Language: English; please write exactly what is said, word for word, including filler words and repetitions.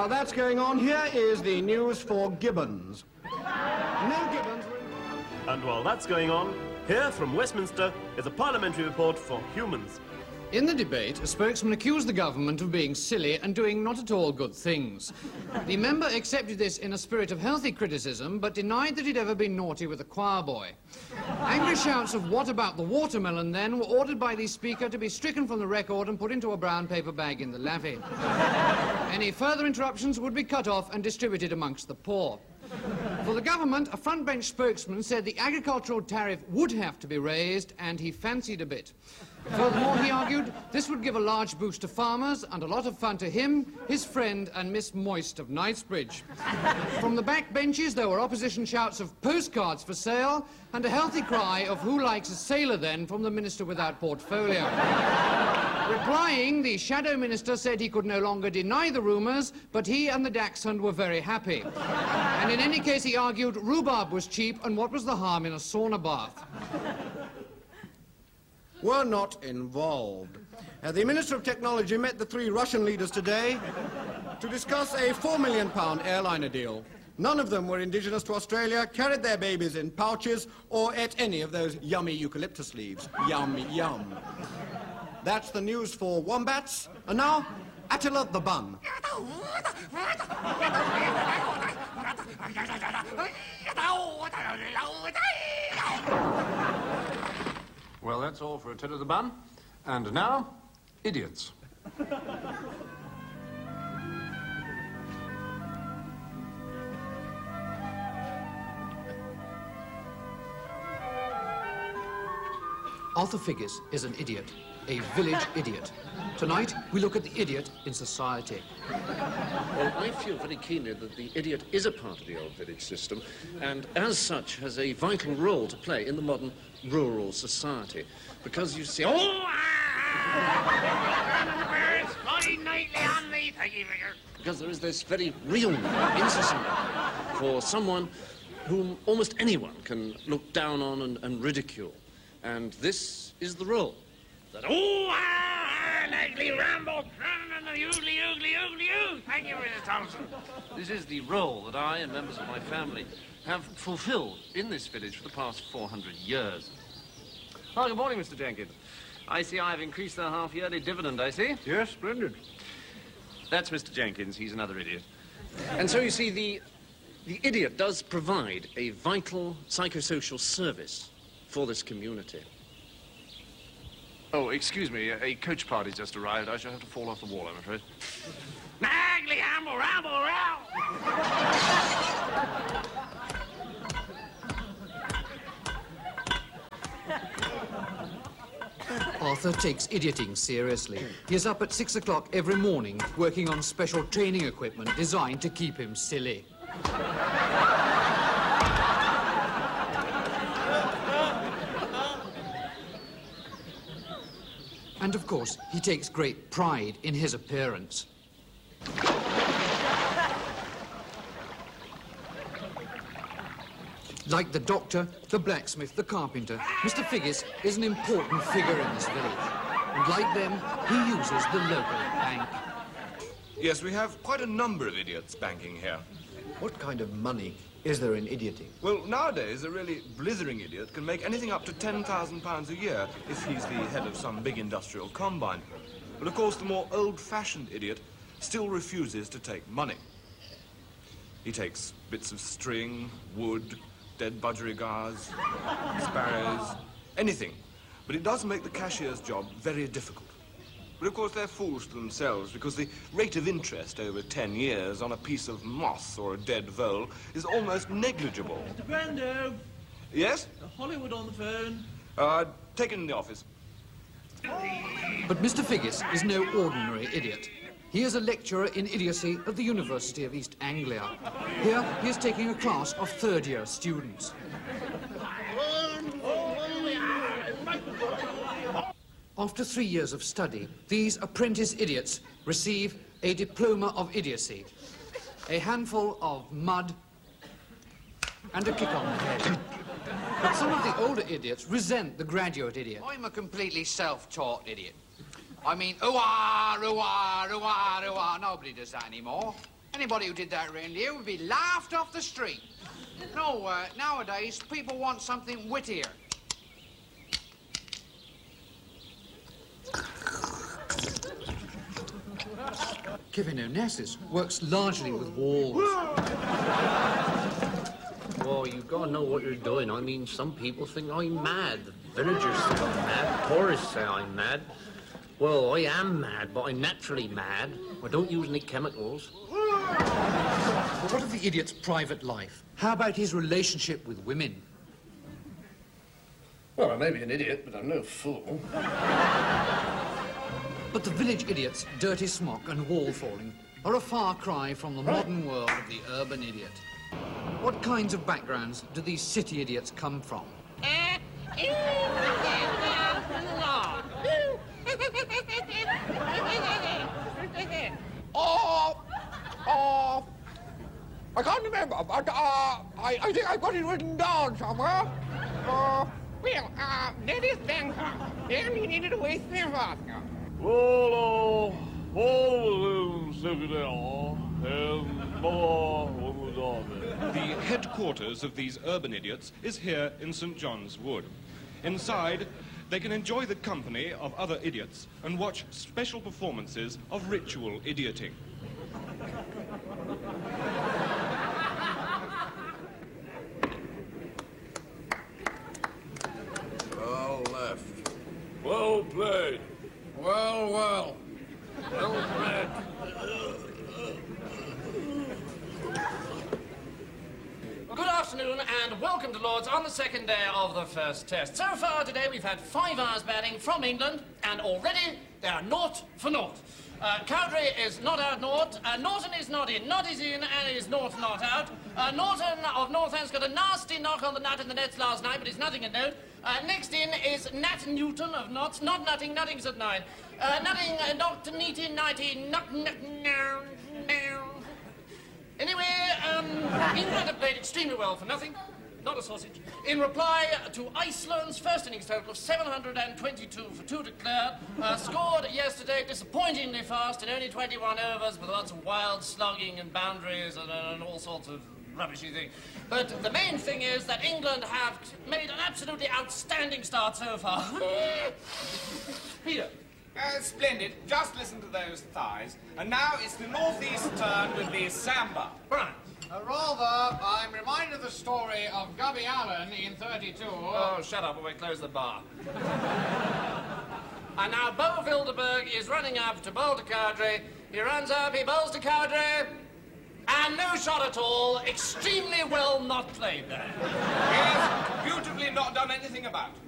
while that's going on, here is the news for Gibbons. Mel Gibbons... And while that's going on, here from Westminster is a parliamentary report for humans. In the debate, a spokesman accused the government of being silly and doing not at all good things. The member accepted this in a spirit of healthy criticism, but denied that he'd ever been naughty with a choir boy. Angry shouts of "What about the watermelon?" then were ordered by the Speaker to be stricken from the record and put into a brown paper bag in the lavvy. Any further interruptions would be cut off and distributed amongst the poor. For the government, a front-bench spokesman said the agricultural tariff would have to be raised, and he fancied a bit. Furthermore, he argued, this would give a large boost to farmers and a lot of fun to him, his friend and Miss Moist of Knightsbridge. From the back benches, there were opposition shouts of postcards for sale and a healthy cry of "Who likes a sailor then?" from the Minister without portfolio. Replying, the Shadow Minister said he could no longer deny the rumours, but he and the Dachshund were very happy. And in any case, he argued, rhubarb was cheap, and what was the harm in a sauna bath? Were not involved. Uh, the Minister of Technology met the three Russian leaders today to discuss a four million pound airliner deal. None of them were indigenous to Australia, carried their babies in pouches, or ate any of those yummy eucalyptus leaves. Yum, yum. That's the news for Wombats. And now, Attila the Bun. Well, that's all for Attila the Bun. And now, idiots. Arthur Figgis is an idiot, a village idiot. Tonight, we look at the idiot in society. Well, I feel very keenly that the idiot is a part of the old village system, and as such has a vital role to play in the modern rural society. Because you see... Oh! Because there is this very real need, incessant need, for someone whom almost anyone can look down on and, and ridicule. And this is the role. That, oh, ah, likely ramble, oogly, oogly, oogly, oogly. Thank you, Missus Thompson. This is the role that I and members of my family have fulfilled in this village for the past four hundred years. Oh, good morning, Mister Jenkins. I see I've increased the half-yearly dividend, I see. Yes, splendid. That's Mister Jenkins. He's another idiot. And so, you see, the, the idiot does provide a vital psychosocial service for this community. Oh, excuse me, a coach party's just arrived. I shall have to fall off the wall, I'm afraid. Naggly, amble, ramble, row! Arthur takes idioting seriously. He is up at six o'clock every morning working on special training equipment designed to keep him silly. And of course, he takes great pride in his appearance. Like the doctor, the blacksmith, the carpenter, Mister Figgis is an important figure in this village. And like them, he uses the local bank. Yes, we have quite a number of idiots banking here. What kind of money is there in idioting? Well, nowadays, a really blithering idiot can make anything up to ten thousand pounds a year if he's the head of some big industrial combine. But of course, the more old-fashioned idiot still refuses to take money. He takes bits of string, wood, dead budgerigars, sparrows, anything. But it does make the cashier's job very difficult. But of course, they're fools to themselves, because the rate of interest over ten years on a piece of moss or a dead vole is almost negligible. Mister Brando! Yes? Hollywood on the phone. Uh, take it in the office. But Mister Figgis is no ordinary idiot. He is a lecturer in idiocy at the University of East Anglia. Here, he is taking a class of third-year students. After three years of study, these apprentice idiots receive a diploma of idiocy, a handful of mud, and a kick on the head. But some of the older idiots resent the graduate idiot. I'm a completely self-taught idiot. I mean, ooh-ah, ooh-ah, ooh-ah, ooh-ah. Nobody does that anymore. Anybody who did that round here would be laughed off the street. No, uh, nowadays, people want something wittier. Kevin Onassis works largely with walls. Well, you've got to know what you're doing. I mean, some people think I'm mad. The villagers say I'm mad. Tourists say I'm mad. Well, I am mad, but I'm naturally mad. I don't use any chemicals. But what of the idiot's private life? How about his relationship with women? Well, I may be an idiot, but I'm no fool. But the village idiot's dirty smock and wall falling are a far cry from the modern world of the urban idiot. What kinds of backgrounds do these city idiots come from? Oh, oh, I can't remember, but uh, I, I think I've got it written down somewhere. Uh, well, uh, that is Bangkok, and we needed a way faster. Well, uh, all and more The headquarters of these urban idiots is here in Saint John's Wood. Inside, they can enjoy the company of other idiots and watch special performances of ritual idioting. Well left. Well played. Well, well. Well played. Good afternoon and welcome to Lords on the second day of the first test. So far today we've had five hours batting from England and already they are naught for naught. Uh, Cowdrey is not out naught, uh, Norton is not in, Nott is in and is naught not out. Uh, Norton of Northampton's got a nasty knock on the nut in the nets last night but it's nothing to note. Uh, next in is Nat Newton of Notts, not nutting, nutting's at nine. Uh, nutting, uh, knocked, neaty, nighty, nut, nut, no, no. Anyway, um, England have played extremely well for nothing. Not a sausage. In reply to Iceland's first innings total of seven hundred twenty-two for two declared, uh, scored yesterday disappointingly fast in only twenty-one overs with lots of wild slugging and boundaries and, uh, and all sorts of rubbishy things. But the main thing is that England have made an absolutely outstanding start so far. Peter. Uh, splendid. Just listen to those thighs. And now it's the northeast turn with the samba. Right. Uh, rather, I'm reminded of the story of Gubby Allen in thirty-two. Oh, shut up, or we close the bar. And now Bo Wilderberg is running up to bowl to Cowdrey. He runs up, he bowls to Cowdrey. And no shot at all. Extremely well not played there. Yes, beautifully not done anything about.